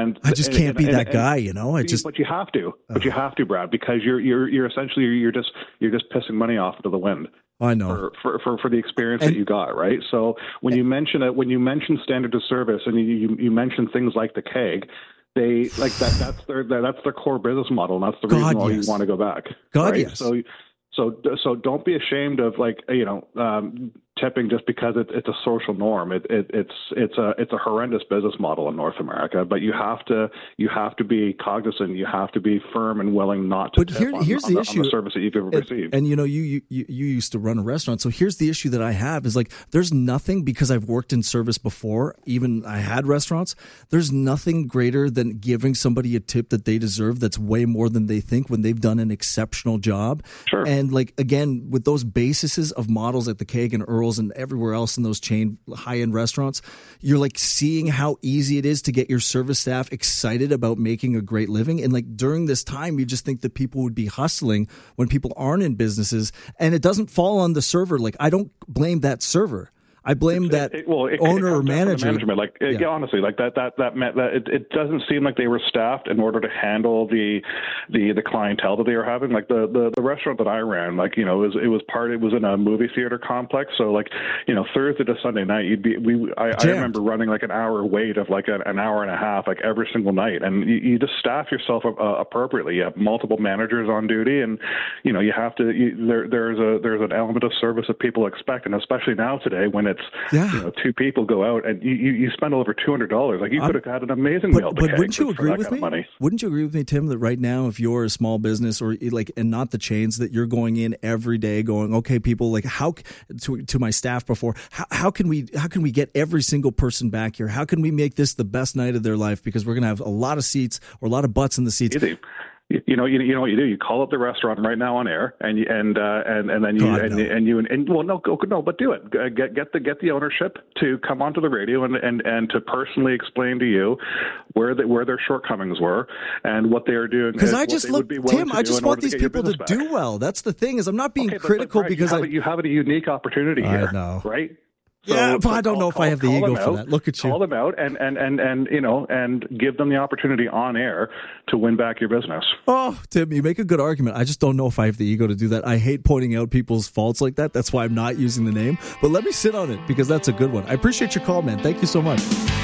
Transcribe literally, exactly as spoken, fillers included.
And I just and, can't and, be and, that and, guy, you know. I just, but you have to, but you have to, Brad, because you're you're you're essentially you're just you're just pissing money off into the wind. I know for for, for, for the experience and, that you got, right? So when you mention it, when you mention standard of service, and you you, you mention things like the keg. They like that. That's their that's their core business model, and that's the reason God, why yes. you want to go back. God, right? yes. So, so, so don't be ashamed of like you know um, tipping just because it, it's a social norm. It, it, it's it's a it's a horrendous business model in North America. But you have to you have to be cognizant. You have to be firm and willing not to but tip here, on, here's on, the the, issue. on the service that you've ever and, received. And you know, you, you you you used to run a restaurant, so here's the issue that I have is like there's nothing because I've worked in service before. Even I had restaurants. There's nothing greater than giving somebody a tip that they deserve. That's way more than they think when they've done an exceptional job. Sure. And like again, with those bases of models like the Keg and Earl's and everywhere else in those chain high-end restaurants, you're like seeing how easy it is to get your service staff excited about making a great living. And like during this time, you just think that people would be hustling when people aren't in businesses, and it doesn't fall on the server. Like I don't blame that server. I blame that it, it, well, it, owner it or manager. Management, like yeah. yeah, honestly, like that, that, that, meant that it, it doesn't seem like they were staffed in order to handle the, the, the clientele that they were having. Like the, the, the restaurant that I ran, like you know, it was, it was part. It was in a movie theater complex, so like you know, Thursday to Sunday night, you'd be. We, I, I remember running like an hour wait of like an, an hour and a half, like every single night, and you, you just staff yourself uh, appropriately. You have multiple managers on duty, and you know, you have to. You, there, there's a there's an element of service that people expect, and especially now today when it's yeah. you know, two people go out and you, you, you spend over two hundred dollars. Like you could have had an amazing but, meal. But keg wouldn't you for, agree for with me? Money. Wouldn't you agree with me, Tim, that right now, if you're a small business or like, and not the chains, that you're going in every day going, okay, people, like how to, to my staff before, how, how can we, how can we get every single person back here? How can we make this the best night of their life? Because we're going to have a lot of seats or a lot of butts in the seats. Easy. You know, you, you know what you do. You call up the restaurant right now on air, and you, and uh, and and then you God, and, no. and you and, and well, no, go, no, but do it. Get get the get the ownership to come onto the radio and, and, and to personally explain to you where the, where their shortcomings were and what they are doing. Because I just look, Tim, I just want these people to back. do well. That's the thing is, I'm not being okay, critical but, but, because you have, I a, you have a unique opportunity I here, know. right? So, yeah, but so I don't call, know if call, I have the ego for out, that. Look at you. Call them out and, and, and, and, you know, and give them the opportunity on air to win back your business. Oh, Tim, you make a good argument. I just don't know if I have the ego to do that. I hate pointing out people's faults like that. That's why I'm not using the name. But let me sit on it because that's a good one. I appreciate your call, man. Thank you so much.